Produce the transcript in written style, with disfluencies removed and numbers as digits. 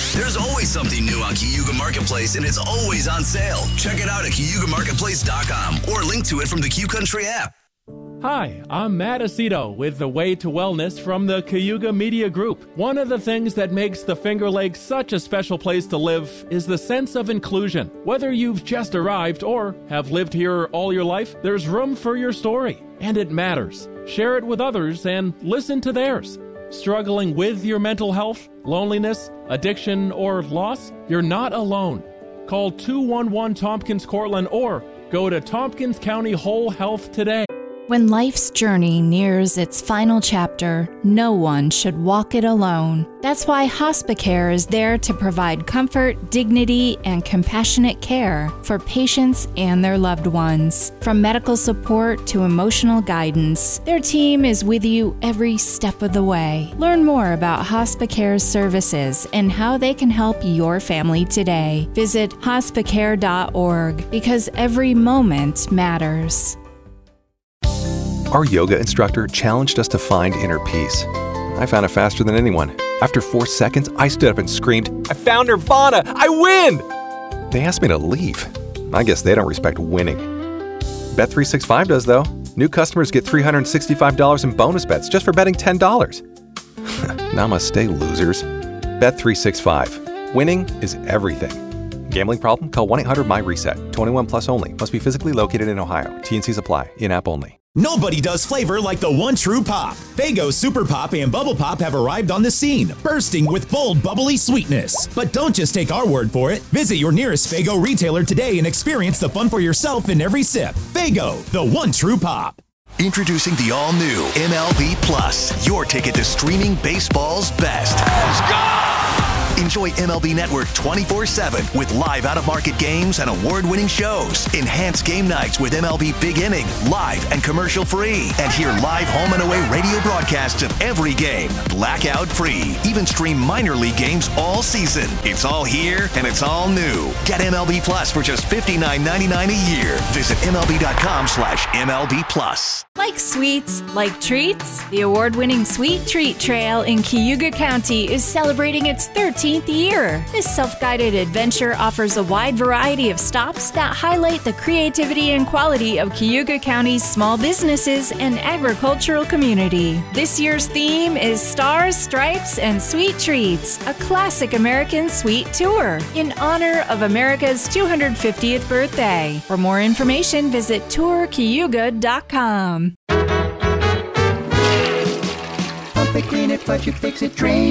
There's always something new on Cayuga Marketplace, and it's always on sale. Check it out at CayugaMarketplace.com or link to it from the Q Country app. Hi, I'm Matt Aceto with The Way to Wellness from the Cayuga Media Group. One of the things that makes the Finger Lakes such a special place to live is the sense of inclusion. Whether you've just arrived or have lived here all your life, there's room for your story, and it matters. Share it with others and listen to theirs. Struggling with your mental health, loneliness, addiction, or loss? You're not alone. Call 211-TOMPKINS-CORTLAND or go to Tompkins County Whole Health today. When life's journey nears its final chapter, no one should walk it alone. That's why Hospicare is there to provide comfort, dignity, and compassionate care for patients and their loved ones. From medical support to emotional guidance, their team is with you every step of the way. Learn more about Hospicare's services and how they can help your family today. Visit hospicare.org because every moment matters. Our yoga instructor challenged us to find inner peace. I found it faster than anyone. After 4 seconds, I stood up and screamed, "I found Nirvana! I win!" They asked me to leave. I guess they don't respect winning. Bet365 does, though. New customers get $365 in bonus bets just for betting $10. Namaste, losers. Bet365. Winning is everything. Gambling problem? Call 1-800-MY-RESET. 21 plus only. Must be physically located in Ohio. T&Cs apply. In-app only. Nobody does flavor like the one true pop. Faygo Super Pop and Bubble Pop have arrived on the scene, bursting with bold, bubbly sweetness. But don't just take our word for it. Visit your nearest Faygo retailer today and experience the fun for yourself in every sip. Faygo, the one true pop. Introducing the all-new MLB Plus, your ticket to streaming baseball's best. Let's go! Enjoy MLB Network 24/7 with live out-of-market games and award-winning shows. Enhance game nights with MLB Big Inning, live and commercial-free. And hear live home and away radio broadcasts of every game, blackout-free. Even stream minor league games all season. It's all here and it's all new. Get MLB Plus for just $59.99 a year. Visit MLB.com/MLB Plus. Like sweets, like treats, the award-winning Sweet Treat Trail in Cayuga County is celebrating its 13th year. This self-guided adventure offers a wide variety of stops that highlight the creativity and quality of Cayuga County's small businesses and agricultural community. This year's theme is Stars, Stripes, and Sweet Treats, a classic American sweet tour in honor of America's 250th birthday. For more information, visit tourcayuga.com. Pump it, clean it, flush it, fix it, drain.